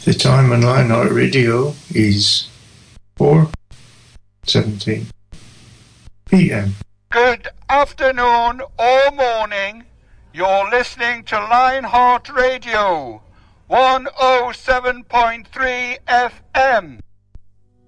The time on Lionheart Radio is 4:17 p.m. Good afternoon or morning. You're listening to Lionheart Radio, 107.3 FM.